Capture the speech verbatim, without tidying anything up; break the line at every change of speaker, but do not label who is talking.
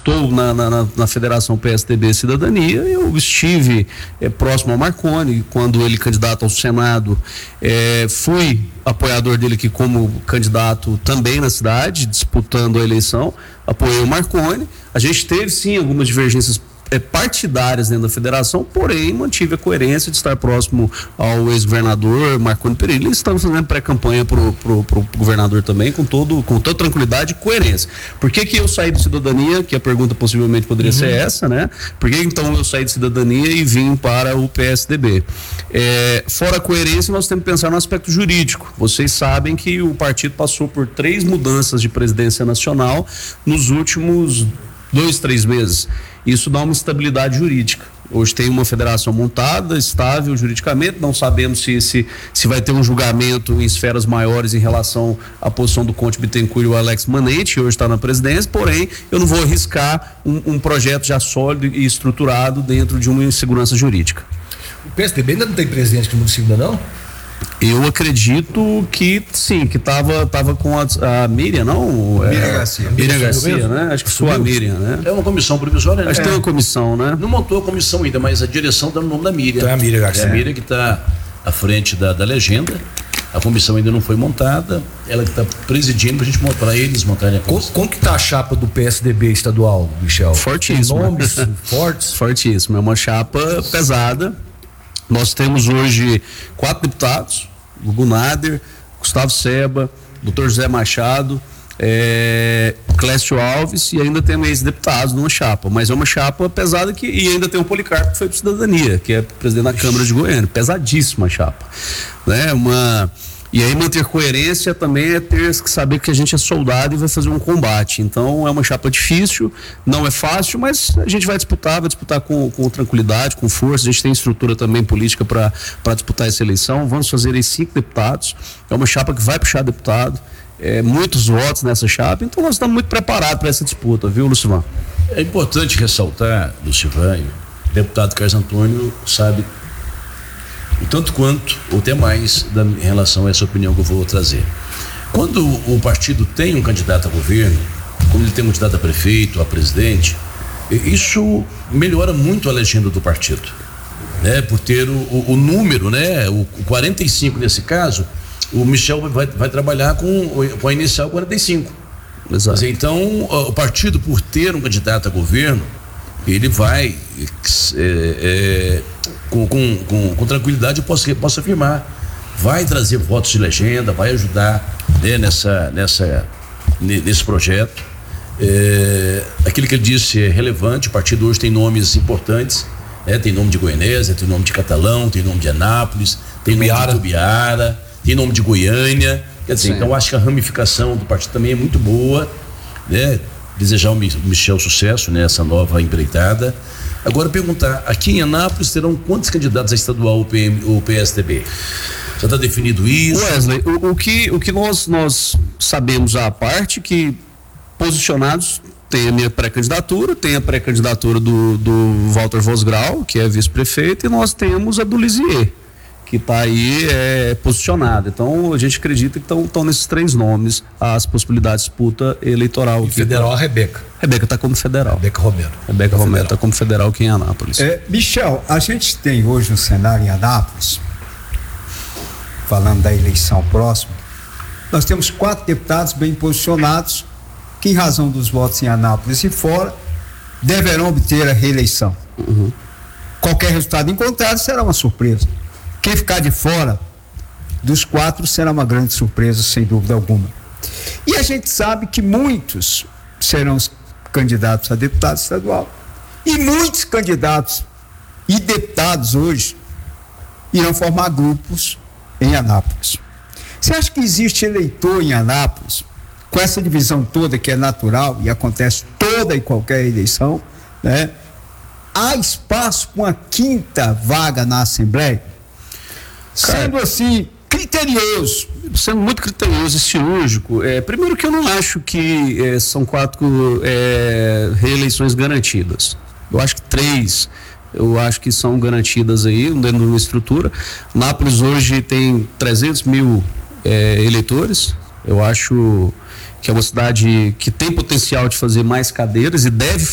estou na, na, na Federação P S D B Cidadania, eu estive é, próximo ao Marconi, quando ele candidato ao Senado, é, fui apoiador dele aqui como candidato também na cidade, disputando a eleição, apoiei o Marconi. A gente teve sim algumas divergências É, partidárias dentro da federação, porém mantive a coerência de estar próximo ao ex-governador Marconi Perillo, e estamos fazendo pré-campanha pro, pro, pro governador também, com todo, com toda tranquilidade e coerência. Por que que eu saí de Cidadania, que a pergunta possivelmente poderia uhum. ser essa, né? Por que então eu saí de Cidadania e vim para o P S D B? É, fora a coerência, nós temos que pensar no aspecto jurídico. Vocês sabem que o partido passou por três mudanças de presidência nacional nos últimos dois, três meses. Isso dá uma estabilidade jurídica. Hoje tem uma federação montada, estável juridicamente, não sabemos se, se, se vai ter um julgamento em esferas maiores em relação à posição do Conte Bittencourt e o Alex Manente, que hoje está na presidência, porém eu não vou arriscar um, um projeto já sólido e estruturado dentro de uma insegurança jurídica.
O P S D B ainda não tem presidente aqui no município, ainda não?
Eu acredito que sim, que tava, tava com a, a Miriam, não?
Miriam
é,
Garcia.
Miriam Garcia, né? Acho que foi a Miriam, né?
É uma comissão provisória, né?
Acho que
é.
tem uma comissão, né?
Não montou a comissão ainda, mas a direção está no nome da Miriam.
Então é a Miriam Garcia.
É a Miriam que está à frente da, da legenda. A comissão ainda não foi montada, ela que está presidindo para a gente montar, para eles montarem a comissão.
Como, como que tá a chapa do P S D B estadual, Michel?
Fortíssima.
Nomes fortes?
Fortíssima, é uma chapa pesada. Nós temos hoje quatro deputados: Gugu Nader, Gustavo Seba, doutor José Machado, é, Clécio Alves, e ainda temos ex-deputados numa chapa, mas é uma chapa pesada, que, e ainda tem o Policarpo, que foi para Cidadania, que é presidente da Câmara de Goiânia. Pesadíssima a chapa, né? Uma... E aí manter coerência também é ter que saber que a gente é soldado e vai fazer um combate. Então é uma chapa difícil, não é fácil, mas a gente vai disputar, vai disputar com, com tranquilidade, com força. A gente tem estrutura também política para disputar essa eleição. Vamos fazer aí cinco deputados. É uma chapa que vai puxar deputado. É, muitos votos nessa chapa, então nós estamos muito preparados para essa disputa, viu, Lucivan?
É importante ressaltar, Lucivan, o deputado Carlos Antônio sabe o tanto quanto, ou até mais, da, em relação a essa opinião que eu vou trazer. Quando o partido tem um candidato a governo, quando ele tem um candidato a prefeito, a presidente, isso melhora muito a legenda do partido, né? Por ter o, o, o número, né? O, o quarenta e cinco nesse caso, o Michel vai, vai trabalhar com, com a inicial quarenta e cinco. Exato. Então, o partido, por ter um candidato a governo, ele vai é, é, com, com, com, com tranquilidade, eu posso, posso afirmar, vai trazer votos de legenda, vai ajudar, né, nessa, nessa, nesse projeto. É, aquilo que ele disse é relevante. O partido hoje tem nomes importantes, né? Tem nome de Goianésia, tem nome de Catalão, tem nome de Anápolis, tem nome de Tubiara, tem nome de Goiânia. Quer dizer, Sim. então acho que a ramificação do partido também é muito boa, né? Desejar ao Michel sucesso nessa nova empreitada. Agora perguntar, aqui em Anápolis terão quantos candidatos a estadual o, P M, o P S D B? Já está definido isso?
Wesley, o, o que, o que nós, nós sabemos à parte, que posicionados tem a minha pré-candidatura, tem a pré-candidatura do, do Walter Vosgrau, que é vice-prefeito, e nós temos a do Lisier, que está aí é, posicionada. Então a gente acredita que estão nesses três nomes as possibilidades de disputa eleitoral.
E federal a Rebeca.
Rebeca está como federal.
Rebeca Romero.
Rebeca Romero está como federal aqui em Anápolis.
É, Michel, a gente tem hoje um cenário em Anápolis, falando da eleição próxima, nós temos quatro deputados bem posicionados que, em razão dos votos em Anápolis e fora, deverão obter a reeleição.
Uhum.
Qualquer resultado encontrado será uma surpresa. Quem ficar de fora dos quatro será uma grande surpresa, sem dúvida alguma. E a gente sabe que muitos serão candidatos a deputado estadual. E muitos candidatos e deputados hoje irão formar grupos em Anápolis. Você acha que existe eleitor em Anápolis, com essa divisão toda que é natural e acontece toda e qualquer eleição, né? Há espaço para uma quinta vaga na Assembleia? Sendo assim, criterioso,
sendo muito criterioso e cirúrgico, é, primeiro que eu não acho que é, são quatro é, reeleições garantidas. Eu acho que três, eu acho que são garantidas aí, dentro de uma estrutura. Nápoles hoje tem trezentos mil é, eleitores. Eu acho que é uma cidade que tem potencial de fazer mais cadeiras e deve